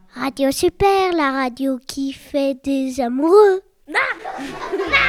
Radio Super, la radio qui fait des amoureux.